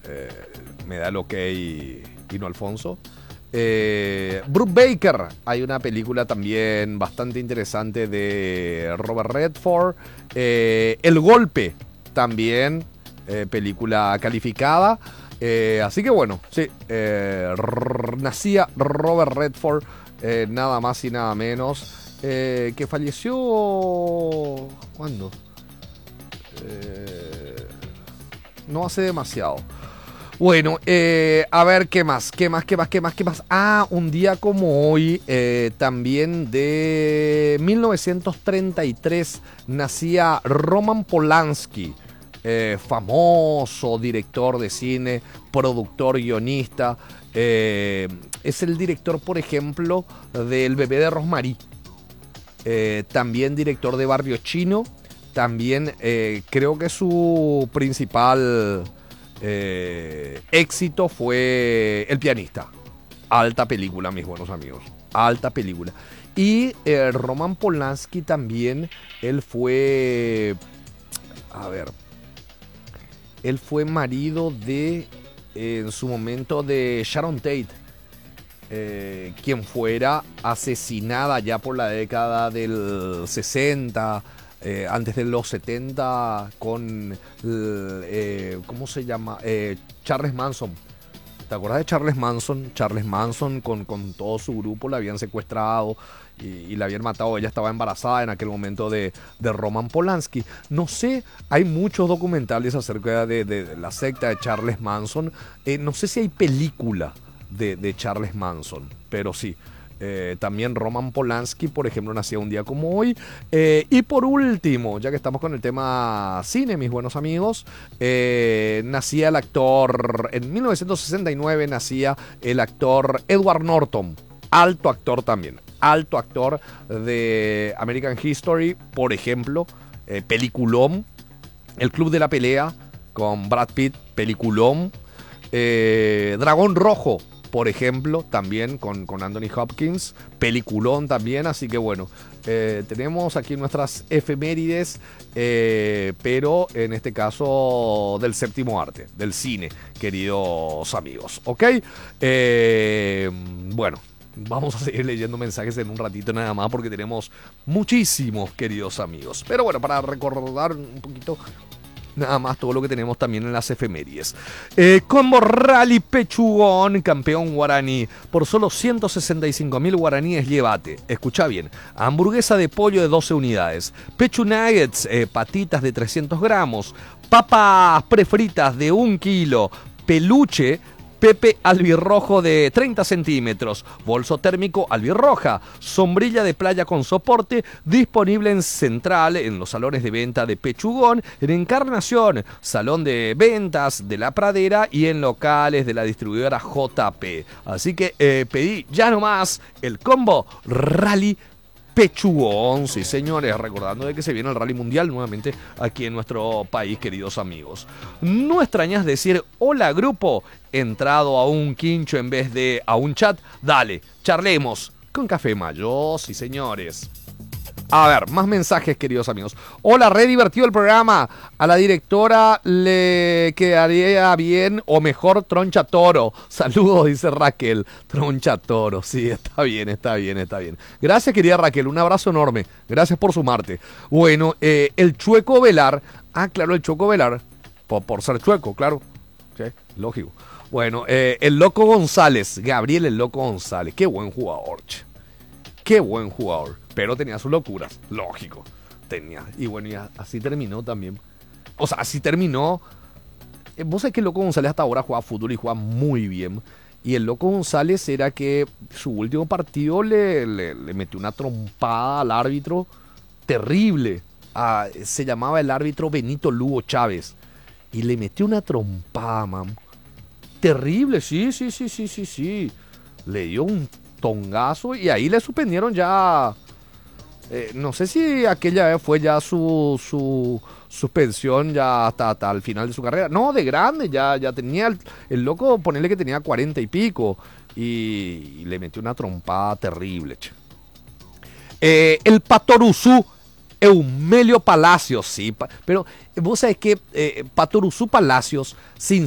me da el ok y no Alfonso. Bruce Baker, hay una película también bastante interesante de Robert Redford. El Golpe, también película calificada. Así que bueno, sí, nacía Robert Redford, nada más y nada menos, que falleció... ¿Cuándo? No hace demasiado. Bueno, a ver, ¿qué más? ¿Qué más? Ah, un día como hoy, también de 1933, nacía Roman Polanski, famoso director de cine, productor, guionista. Es el director, por ejemplo, del Bebé de Rosemary. También director de Barrio Chino. También creo que su principal... éxito fue El Pianista. Alta película, mis buenos amigos. Alta película. Y Roman Polanski también, él fue... A ver. Él fue marido de, en su momento, de Sharon Tate. Quien fuera asesinada ya por la década del 60... antes de los 70 con ¿cómo se llama? Charles Manson. ¿Te acuerdas de Charles Manson? Charles Manson con todo su grupo la habían secuestrado y la habían matado. Ella estaba embarazada en aquel momento de Roman Polanski. No sé, hay muchos documentales acerca de la secta de Charles Manson. No sé si hay película de Charles Manson, pero sí. También Roman Polanski, por ejemplo, nacía un día como hoy. Y por último, ya que estamos con el tema cine, mis buenos amigos, nacía el actor, en 1969 nacía el actor Edward Norton, alto actor también, alto actor de American History, por ejemplo, peliculón, El Club de la Pelea con Brad Pitt, peliculón, Dragón Rojo, por ejemplo, también con Anthony Hopkins, peliculón también, así que bueno, tenemos aquí nuestras efemérides, pero en este caso del séptimo arte, del cine, queridos amigos, ¿ok? Bueno, vamos a seguir leyendo mensajes en un ratito nada más porque tenemos muchísimos, queridos amigos, pero bueno, para recordar un poquito... Nada más todo lo que tenemos también en las efemérides. Combo Rally Pechugón, campeón guaraní. Por solo 165.000 guaraníes, llévate. Escucha bien. Hamburguesa de pollo de 12 unidades. Pechu Nuggets, patitas de 300 gramos. Papas prefritas de 1 kilo. Peluche Pepe albirrojo de 30 centímetros, bolso térmico albirroja, sombrilla de playa con soporte, disponible en Central, en los salones de venta de Pechugón, en Encarnación, salón de ventas de La Pradera y en locales de la distribuidora JP. Así que pedí ya nomás el combo Rally Pechugón, sí señores, recordando de que se viene el Rally Mundial nuevamente aquí en nuestro país, queridos amigos. No extrañas decir hola grupo, entrado a un quincho en vez de a un chat, dale, charlemos con Café Mayo, sí señores. A ver, más mensajes, queridos amigos. Hola, re divertido el programa. A la directora le quedaría bien o mejor Troncha Toro. Saludos, dice Raquel. Troncha Toro, sí, está bien. Gracias, querida Raquel, un abrazo enorme. Gracias por sumarte. Bueno, el Chueco Velar. Ah, claro, el Chueco Velar. Por ser chueco, claro. Sí, lógico. Bueno, el Loco González. Gabriel el Loco González. Qué buen jugador, che. Qué buen jugador. Pero tenía sus locuras, lógico. Tenía. Y bueno, y así terminó también. O sea, así terminó. Vos sabés que el Loco González hasta ahora juega fútbol y juega muy bien. Y el Loco González era que su último partido le metió una trompada al árbitro terrible. Se llamaba el árbitro Benito Lugo Chávez. Y le metió una trompada, man. Terrible, sí. Le dio un tongazo y ahí le suspendieron ya. No sé si aquella vez fue ya su suspensión ya hasta el final de su carrera. No, de grande, ya tenía el loco, ponerle que tenía 40 y pico. Y le metió una trompada terrible, che. El Patoruzú, Eumelio Palacios, sí. Pero vos sabés que Patoruzú Palacios, sin